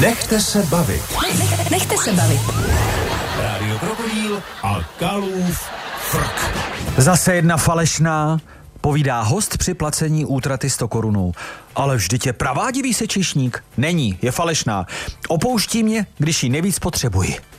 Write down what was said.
Nechte se bavit. Nechte se bavit. Rádio Krokodýl a Kalův frk. Zase jedna falešná, povídá host při placení útraty 100 korunů. Ale vždyť je pravá diví se číšník. Není, je falešná. Opouští mě, když ji nejvíc potřebuji.